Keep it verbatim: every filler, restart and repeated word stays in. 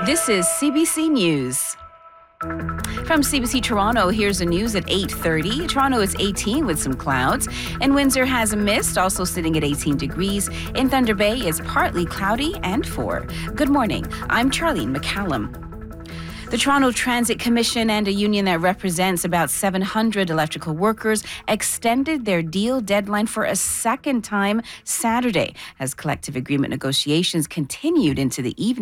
This is C B C News. From C B C Toronto, here's the news at eight thirty. Toronto is eighteen with some clouds, and Windsor has a mist, also sitting at eighteen degrees. In Thunder Bay, it's partly cloudy and four. Good morning. I'm Charlene McCallum. The Toronto Transit Commission and a union that represents about seven hundred electrical workers extended their deal deadline for a second time Saturday as collective agreement negotiations continued into the evening.